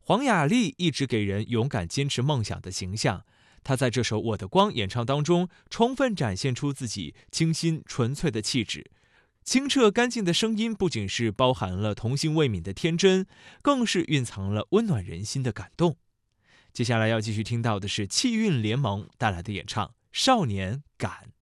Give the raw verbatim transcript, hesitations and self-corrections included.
黄雅莉一直给人勇敢坚持梦想的形象，她在这首《我的光》演唱当中，充分展现出自己清新纯粹的气质。清澈干净的声音不仅是包含了童心未泯的天真，更是蕴藏了温暖人心的感动。接下来要继续听到的是气韵联盟带来的演唱《少年感》。